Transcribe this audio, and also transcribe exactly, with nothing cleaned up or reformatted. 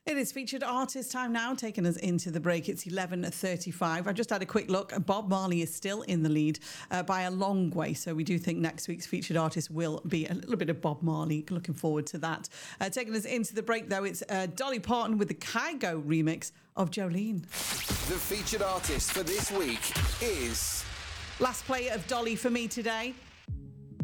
It is featured artist time now, taking us into the break. It's eleven thirty-five. I just had a quick look. Bob Marley is still in the lead uh, by a long way. So we do think next week's featured artist will be a little bit of Bob Marley. Looking forward to that. Uh, taking us into the break, though, it's uh, Dolly Parton with the Kygo remix of Jolene. The featured artist for this week is... Last play of Dolly for me today.